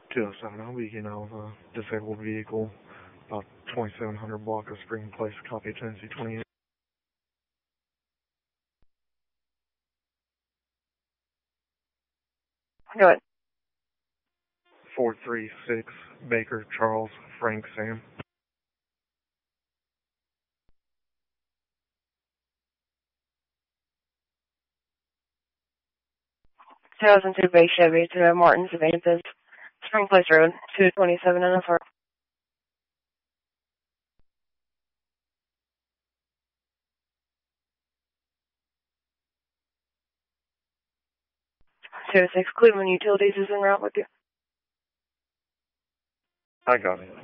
207, I'll be getting out of a disabled vehicle, about 2700 block of Spring Place, copy Tennessee 28. Go ahead. 436 Baker Charles Frank Sam. Two 2002 Bay Chevy to Martin Savannah, Spring Place Road, 227 and 4. Two 06 Cleveland Utilities is en route with you. I got it.